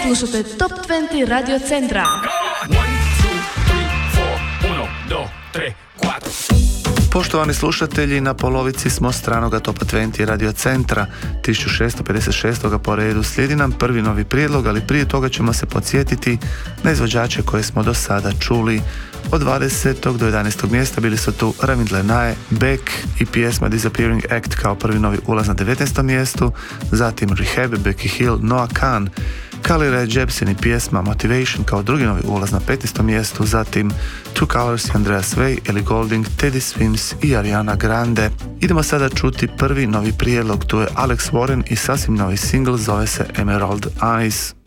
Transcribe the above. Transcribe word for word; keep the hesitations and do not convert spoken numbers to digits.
Slušate Top dvadeset Radio Centra. Poštovani slušatelji, na polovici smo stranoga Topa dvadeset Radio Centra. tisuću šesto pedeset šest. po redu slijedi nam prvi novi prijedlog, ali prije toga ćemo se podsjetiti na izvođače koje smo do sada čuli. Od dvadesetog do jedanaestog mjesta bili su tu Ravind Lenae, Beck i pjesma Disappearing Act kao prvi novi ulaz na devetnaestom mjestu, zatim Rehab, Becky Hill, Noah Kahan, Carly Rae Jepsen i pjesma Motivation kao drugi novi ulaz na petnaestom mjestu, zatim Two Colors i Andreas Way, Ellie Goulding, Teddy Swims i Ariana Grande. Idemo sada čuti prvi novi prijedlog, tu je Alex Warren i sasvim novi single, zove se Emerald Eyes.